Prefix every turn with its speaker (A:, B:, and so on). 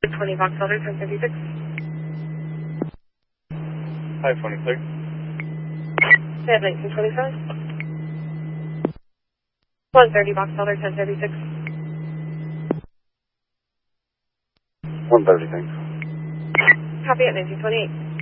A: 20 Box Elder, 1036.
B: 526.
A: Tab 1925. 130 Box Elder, 1036.
B: 130, thanks.
A: Copy at 1928.